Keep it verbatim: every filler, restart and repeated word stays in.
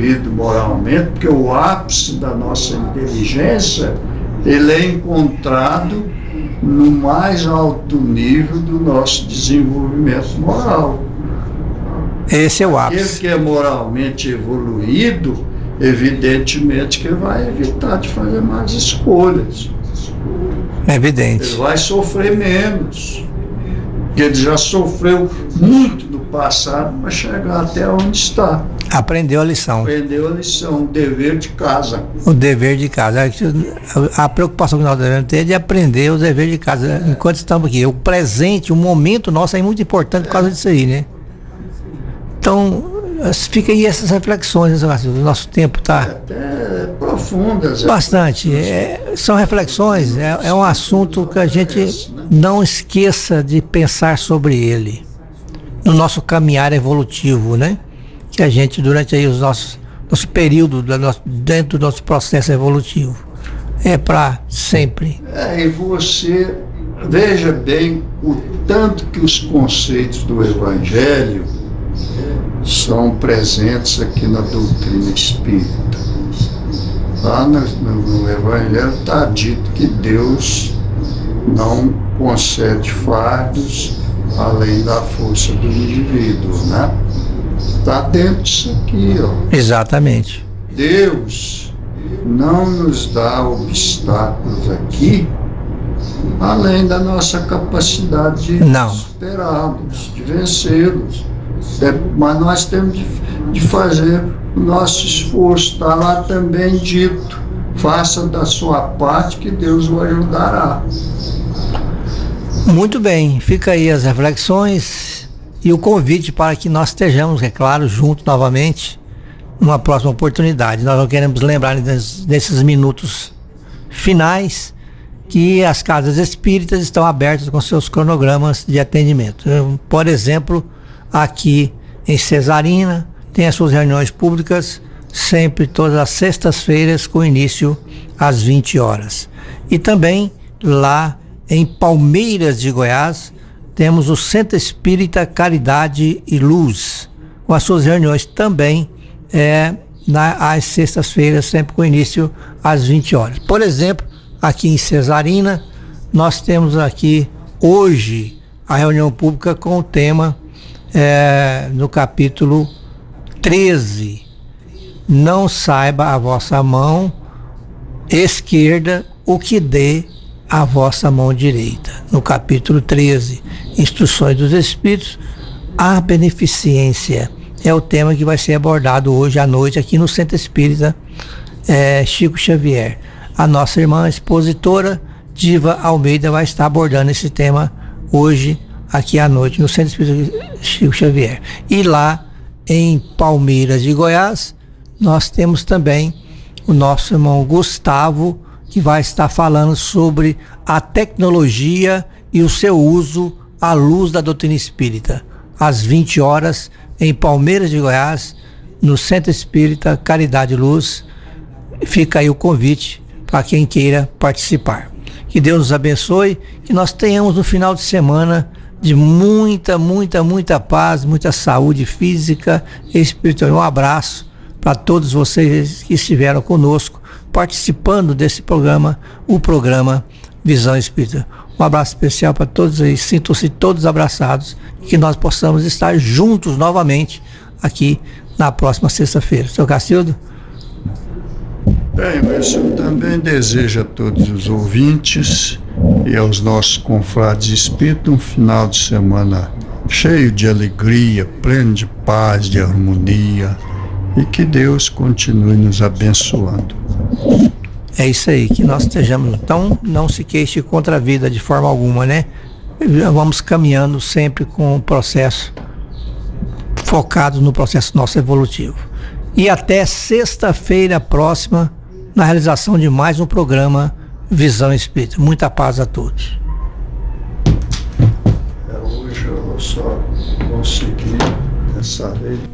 evoluído moralmente, porque o ápice da nossa inteligência, ele é encontrado no mais alto nível do nosso desenvolvimento moral. Esse é o ápice. Aquele que é moralmente evoluído, evidentemente que vai evitar de fazer mais escolhas. É evidente. Ele vai sofrer menos. Porque ele já sofreu muito no passado para chegar até onde está. Aprendeu a lição. Aprendeu a lição, o dever de casa. O dever de casa. A preocupação que nós devemos ter é de aprender o dever de casa enquanto estamos aqui. O presente, o momento nosso é muito importante por causa disso aí, né? Então, fica aí essas reflexões, né? O nosso tempo está até profundas. Bastante. É, são reflexões, é, é um assunto que a gente não esqueça de pensar sobre ele no nosso caminhar evolutivo, né? Que a gente, durante aí os nossos nosso período da nosso, dentro do nosso processo evolutivo, é para sempre. É, e você veja bem o tanto que os conceitos do Evangelho são presentes aqui na doutrina espírita. Lá no, no, no Evangelho está dito que Deus não concede fardos além da força do indivíduo, né? Está dentro disso aqui, ó. Exatamente. Deus não nos dá obstáculos aqui além da nossa capacidade de não. superá-los, de vencê-los. É, mas nós temos de, de fazer o nosso esforço. Está lá também dito: faça da sua parte que Deus o ajudará. Muito bem, fica aí as reflexões e o convite para que nós estejamos, é claro, juntos novamente numa próxima oportunidade. Nós não queremos lembrar nesses minutos finais que as casas espíritas estão abertas com seus cronogramas de atendimento. Por exemplo, aqui em Cesarina tem as suas reuniões públicas sempre todas as sextas-feiras com início às vinte horas. E também lá em Palmeiras de Goiás temos o Centro Espírita Caridade e Luz, com as suas reuniões também é, na, às sextas-feiras, sempre com início às vinte horas. Por exemplo, aqui em Cesarina, nós temos aqui hoje a reunião pública com o tema é, no capítulo treze. Não saiba a vossa mão esquerda o que dê a vossa mão direita. No capítulo treze, Instruções dos Espíritos, a beneficência é o tema que vai ser abordado hoje à noite aqui no Centro Espírita é, Chico Xavier. A nossa irmã expositora Diva Almeida vai estar abordando esse tema hoje aqui à noite no Centro Espírita Chico Xavier. E lá em Palmeiras de Goiás nós temos também o nosso irmão Gustavo, que vai estar falando sobre a tecnologia e o seu uso à luz da doutrina espírita, às vinte horas, em Palmeiras de Goiás, no Centro Espírita Caridade e Luz. Fica aí o convite para quem queira participar. Que Deus nos abençoe, que nós tenhamos um final de semana de muita, muita, muita paz, muita saúde física e espiritual. Um abraço para todos vocês que estiveram conosco, participando desse programa, o programa Visão Espírita. Um abraço especial para todos aí, sintam-se todos abraçados e que nós possamos estar juntos novamente aqui na próxima sexta-feira. Seu Cacildo? Bem, mas eu também desejo a todos os ouvintes e aos nossos confrades espíritas um final de semana cheio de alegria, pleno de paz, de harmonia, e que Deus continue nos abençoando. É isso aí, que nós estejamos. Então, não se queixe contra a vida de forma alguma, né? Vamos caminhando sempre com o processo, focados no processo nosso evolutivo. E até sexta-feira próxima, na realização de mais um programa Visão Espírita. Muita paz a todos. É, hoje eu só consegui dessa vez